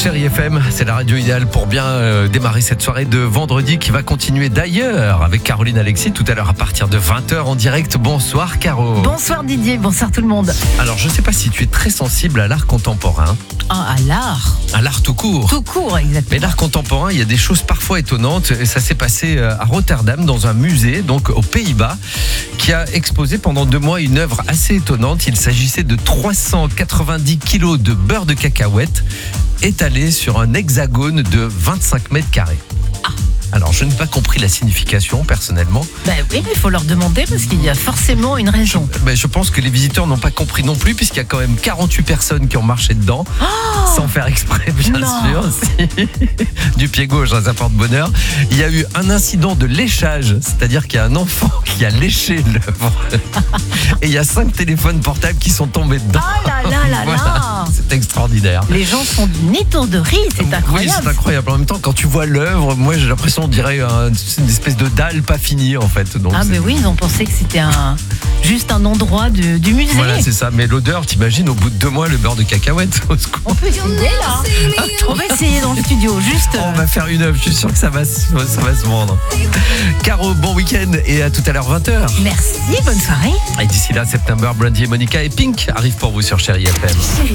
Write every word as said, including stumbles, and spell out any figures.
Chérie F M, c'est la radio idéale pour bien euh, démarrer cette soirée de vendredi qui va continuer d'ailleurs avec Caroline Alexis tout à l'heure à partir de vingt heures en direct. Bonsoir Caro. Bonsoir Didier, bonsoir tout le monde. Alors je sais pas si tu es très sensible à l'art contemporain. Ah, à l'art. À l'art tout court. Tout court, exactement. Mais l'art contemporain, il y a des choses parfois étonnantes. Et ça s'est passé à Rotterdam dans un musée, donc aux Pays-Bas, qui a exposé pendant deux mois une œuvre assez étonnante. Il s'agissait de trois cent quatre-vingt-dix kilos de beurre de cacahuète étalé sur un hexagone de vingt-cinq mètres carrés. Ah. Alors, je n'ai pas compris la signification, personnellement. Ben oui, il faut leur demander parce qu'il y a forcément une raison. Je, ben, je pense que les visiteurs n'ont pas compris non plus, puisqu'il y a quand même quarante-huit personnes qui ont marché dedans, Oh sans faire exprès, bien non. sûr. Si. Du pied gauche, ça porte bonheur. Il y a eu un incident de léchage, c'est-à-dire qu'il y a un enfant qui a léché l'œuvre. Et il y a cinq téléphones portables qui sont tombés dedans. Oh là là là Voilà, là. c'est extraordinaire. Les gens sont d'une étourderie, c'est incroyable. Oui, c'est incroyable. En même temps, quand tu vois l'œuvre, moi j'ai l'impression on dirait un, une espèce de dalle pas finie en fait. Donc, ah c'est... mais oui, ils ont pensé que c'était un, juste un endroit de, du musée. Voilà, c'est ça. Mais l'odeur, t'imagines, au bout de deux mois, le beurre de cacahuète. Au secours. On peut essayer là. On va essayer dans le studio, juste. On va faire une œuvre, je suis sûr que ça va, se- ça va se vendre. Caro, bon week-end et à tout à l'heure vingt heures. Merci, bonne soirée. Et d'ici là, September, Brandy et Monica et Pink arrivent pour vous sur Chérie F M.